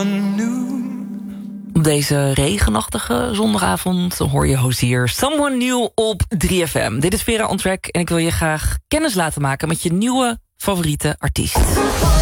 Op deze regenachtige zondagavond hoor je Hozier Someone New op 3FM. Dit is Vera On Track en ik wil je graag kennis laten maken met je nieuwe favoriete artiest.